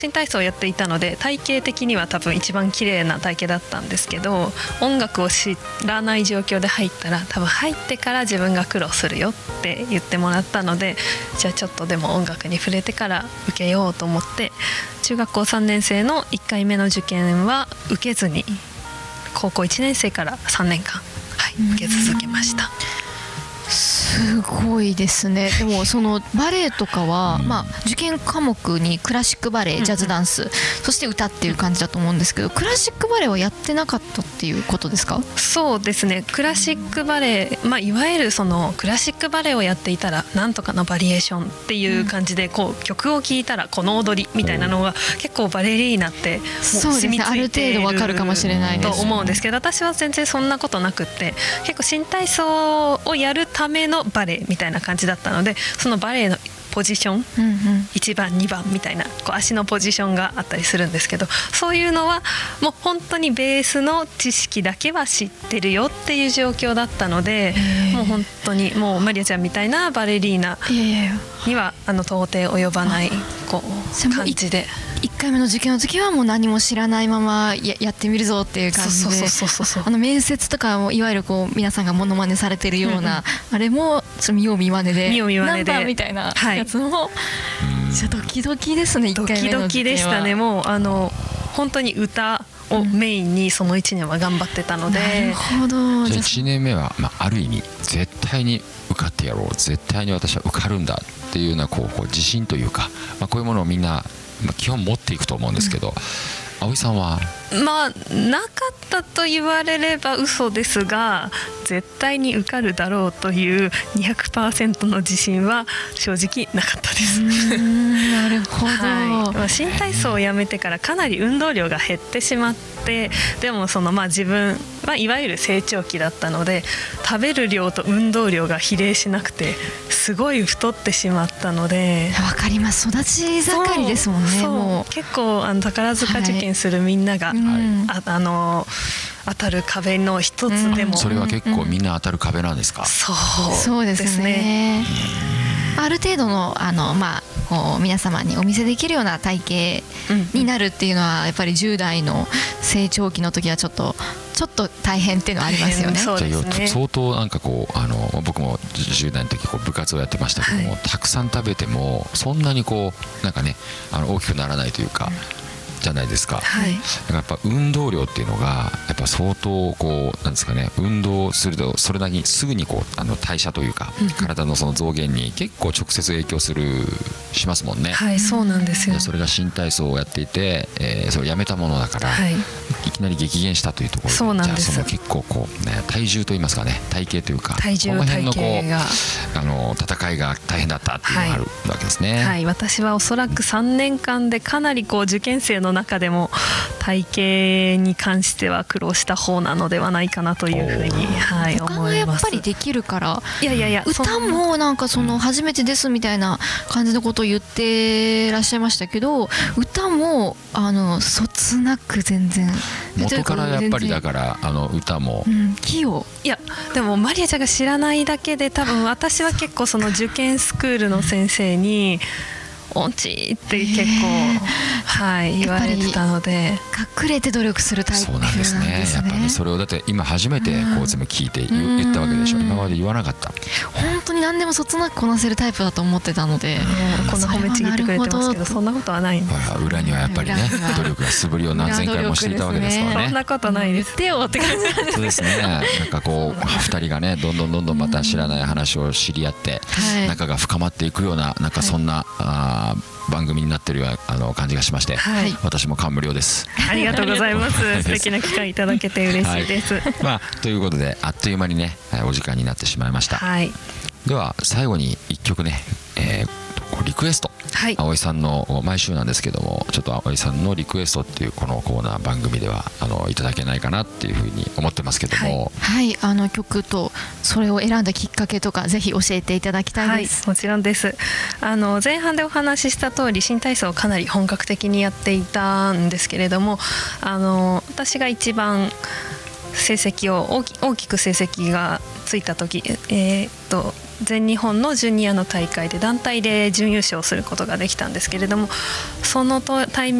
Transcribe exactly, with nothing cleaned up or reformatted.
新体操をやっていたので体型的には多分一番綺麗な体型だったんですけど、音楽を知らない状況で入ったら多分入ってから自分が苦労するよって言ってもらったので、じゃあちょっとでも音楽に触れてから受けようと思って中学校さんねん生のいっかいめの受験は受けずに高校いちねん生からさんねんかん、はい、受け続けました。 すごいですね。でもそのバレエとかは、まあ、受験科目にクラシックバレエ、ジャズダンス、そして歌っていう感じだと思うんですけど、クラシックバレエはやってなかったっていうことですか？ そうですね、クラシックバレエ、まあ、いわゆるそのクラシックバレエをやっていたらなんとかのバリエーションっていう感じで、こう曲を聴いたらこの踊りみたいなのが結構バレリーナってもう染みついていると思うんですけど、私は全然そんなことなくって、結構新体操をやるためのバレエみたいな感じだったので、そのバレエのポジション、うんうん、いちばんにばんみたいなこう足のポジションがあったりするんですけど、そういうのはもう本当にベースの知識だけは知ってるよっていう状況だったので、もう本当にもうマリアちゃんみたいなバレリーナにはあの到底及ばないこう感じで、 いっかいめの受験の時はもう何も知らないまま や, やってみるぞっていう感じで、あの面接とかもいわゆるこう皆さんがモノマネされてるような、うんうん、あれも見よう見まねで見よう見まねでナンバーみたいなやつも、はい、じゃあドキドキですね。いっかいめの受験はドキドキでしたね。もうあの本当に歌をメインにそのいちねんは頑張ってたので、 うん、なるほど。 じゃあいちねんめは、まあ、ある意味絶対に受かってやろう、絶対に私は受かるんだっていうようなこうこう自信というか、まあ、こういうものをみんな、まあ、基本持っていくと思うんですけど、うん、葵さんはまあなかったと言われれば嘘ですが、絶対に受かるだろうという にひゃくパーセント の自信は正直なかったです。 なるほど、 はい、新体操をやめてからかなり運動量が減ってしまって、でもそのまあ自分はいわゆる成長期だったので、食べる量と運動量が比例しなくてすごい太ってしまったので。 わかります、育ち盛りですもんね。 そうもう結構あの宝塚受験するみんなが、はい、あ, あの当たる壁の一つでも、 うん、それは結構みんな当たる壁なんですか？ そうそうですね。ある程度のあの、まあ、こう皆様にお見せできるような体型になるっていうのは、やっぱりじゅう代の成長期の時はちょっとちょっと大変っていうのはありますよね。 そうですね。 じゃあ相当なんかこうあの僕もじゅう代の時こう部活をやってましたけども、はい、たくさん食べてもそんなにこうなんかねあの大きくならないというか、うんじゃないですか。はい、やっぱ運動量っていうのがやっぱ相当こうなんですかね、運動するとそれなりにすぐにこうあの代謝というか、うん、体のその増減に結構直接影響するしますもんね。 はい、そうなんですよ。 それが新体操をやっていて、えー、それをやめたものだから、はい、いきなり激減したというところで、 そうなんです。 じゃあその結構こう、ね、体重といいますかね、体型というか、 体重この辺のこ体型がうあの戦いが大変だったっていうのがあるわけですね。 はい、はい、私はおそらくさんねんかんでかなりこう受験生の中でも体型に関しては苦労した方なのではないかなというふうに、はい、思います。 他がやっぱりできるから、 いやいやいや、 歌もなんかその初めてですみたいな感じのことを言ってらっしゃいましたけど、歌もあのそつなく全然元からやっぱりだからあの歌も、 うん、器用。 いやでもマリアちゃんが知らないだけで、多分私は結構その受験スクールの先生に音痴って結構、はい、言われてたので、 隠れて努力するタイプなんですね。 そうなんですね。やっぱり、ね、それをだって今初めてこう全部聞いて 言, 言ったわけでしょ。今まで言わなかった。 本当に何でもそつなくこなせるタイプだと思ってたので、 こんな褒めちぎってくれてますけど、そんなことはないんです。 裏にはやっぱりね、努力が素振りを何千回もしていたわけですからね。 そんなことないです。 手をって感じなんですね。 そうですね。なんかこうふたりがね、どんどんどんどんまた知らない話を知り合って、はい、仲が深まっていくような、なんかそんな、はい、あ番組になってるようなあの感じがしまして、はい、私も感無量です。 ありがとうございます。素敵な機会いただけて嬉しいです。はい、 まあ、ということであっという間にねお時間になってしまいました。はい、では最後にいっきょくね、えーリクエスト、はい、葵さんの毎週なんですけども、ちょっと葵さんのリクエストっていうこのコーナー番組ではあのいただけないかなっていうふうに思ってますけども、 はい、はい、あの曲とそれを選んだきっかけとかぜひ教えていただきたいです。 はい、もちろんです。あの前半でお話しした通り新体操をかなり本格的にやっていたんですけれども、あの私が一番成績を大き、大きく成績がついた時、えー、っと全日本のジュニアの大会で団体で準優勝することができたんですけれども、そのタイミング